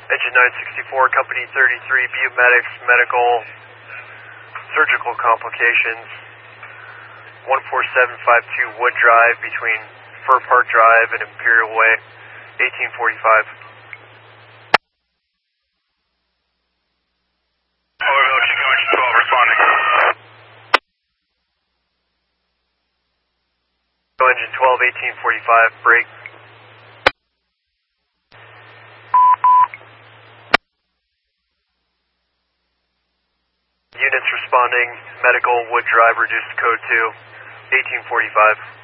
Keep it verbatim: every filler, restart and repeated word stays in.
Engine nine sixty-four, Company thirty-three, Biomedics, Medical, Surgical Complications, one four seven five two Wood Drive between Fur Park Drive and Imperial Way, eighteen forty-five. Overville, Chico Engine twelve responding. Engine twelve, eighteen forty-five, break. Units responding, Medical, Wood Drive, reduced to code two, eighteen forty-five.